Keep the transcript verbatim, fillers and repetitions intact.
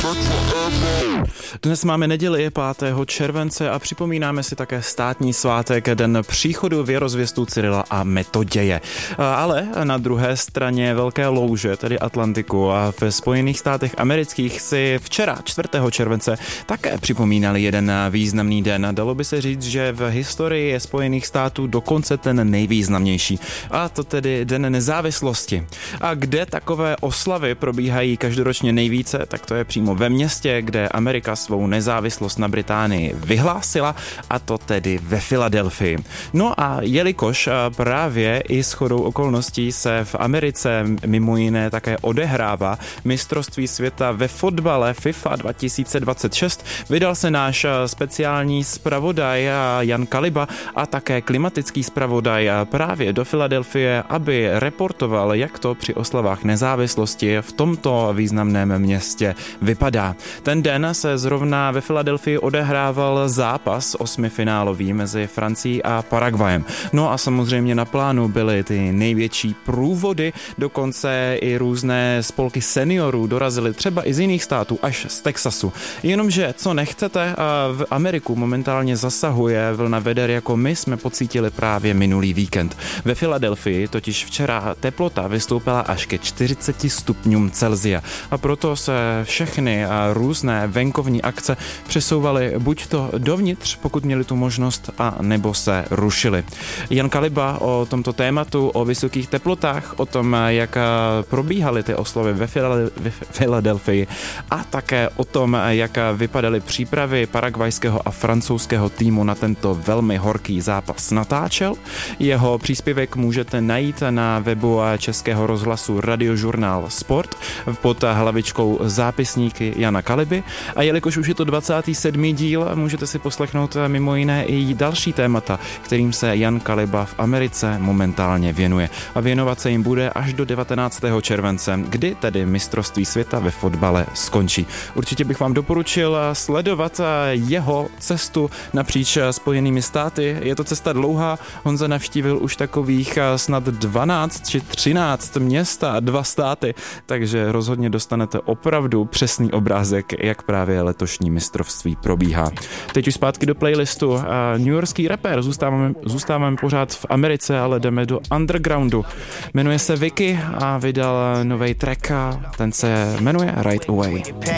Dnes máme neděli pátého července a připomínáme si také státní svátek, den příchodu věrozvěstů Cyrila a Metoděje. Ale na druhé straně velké louže, tedy Atlantiku, a v Spojených státech amerických si včera, čtvrtého července, také připomínali jeden významný den. Dalo by se říct, že v historii je Spojených států dokonce ten nejvýznamnější. A to tedy Den nezávislosti. A kde takové oslavy probíhají každoročně nejvíce, tak to je přímo ve městě, kde Amerika svou nezávislost na Británii vyhlásila, a to tedy ve Filadelfii. No a jelikož právě i shodou okolností se v Americe mimo jiné také odehrává mistrovství světa ve fotbale FIFA dva tisíce dvacet šest, vydal se náš speciální zpravodaj Jan Kaliba a také klimatický zpravodaj právě do Filadelfie, aby reportoval, jak to při oslavách nezávislosti v tomto významném městě vypadá. Ten den se zrovna ve Filadelfii odehrával zápas osmifinálový mezi Francií a Paraguayem. No a samozřejmě na plánu byly ty největší průvody, dokonce i různé spolky seniorů dorazily třeba i z jiných států, až z Texasu. Jenomže co nechcete, v Ameriku momentálně zasahuje vlna veder, jako my jsme pocítili právě minulý víkend. Ve Filadelfii totiž včera teplota vystoupila až ke čtyřiceti stupňům Celsia a proto se všechny různé venkovní akce přesouvaly buď to dovnitř, pokud měli tu možnost, a nebo se rušily. Jan Kaliba o tomto tématu, o vysokých teplotách, o tom, jak probíhaly ty oslavy ve Filadelfii a také o tom, jak vypadaly přípravy paraguajského a francouzského týmu na tento velmi horký zápas, natáčel. Jeho příspěvek můžete najít na webu Českého rozhlasu Radiožurnál Sport pod hlavičkou Zápisníky Jana Kaliby. A jelikož už je to dvacátý sedmý díl, můžete si poslechnout mimo jiné i další témata, kterým se Jan Kaliba v Americe momentálně věnuje. A věnovat se jim bude až do devatenáctého července, kdy tedy mistrovství světa ve fotbale skončí. Určitě bych vám doporučil sledovat jeho cestu napříč Spojenými státy. Je to cesta dlouhá, Honza navštívil už takových snad dvanáct či třináct měst a dva státy, takže rozhodně dostanete opravdu přesný obrázek, jak právě letošní mistrovství probíhá. Teď už zpátky do playlistu. Newyorský rapper, zůstáváme, zůstáváme pořád v Americe, ale jdeme do undergroundu. Jmenuje se Vicky a vydal nový track, ten se jmenuje Right Away.